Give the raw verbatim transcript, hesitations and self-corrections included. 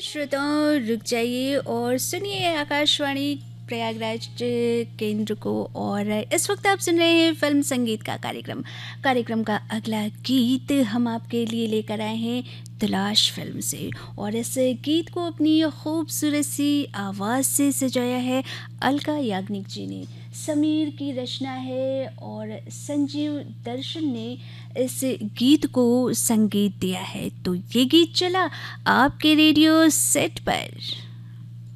श्रोताओं, रुक जाइए और सुनिए आकाशवाणी प्रयागराज केंद्र को। और इस वक्त आप सुन रहे हैं फिल्म संगीत का कार्यक्रम। कार्यक्रम का अगला गीत हम आपके लिए लेकर आए हैं तलाश फिल्म से, और इस गीत को अपनी खूबसूरत सी आवाज़ से सजाया है अलका याग्निक जी ने। समीर की रचना है और संजीव दर्शन ने इस गीत को संगीत दिया है। तो ये गीत चला आपके रेडियो सेट पर।